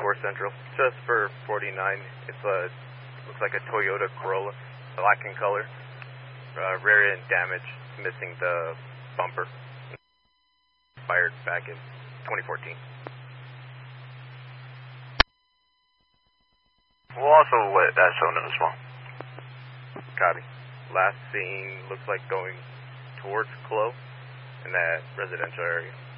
Central. Just for 49. It's looks like a Toyota Corolla, black in color. Rear end damage, missing the bumper. Fired back in 2014. We'll also let that zone in as well. Copy. Last seen looks like going towards Clo in that residential area.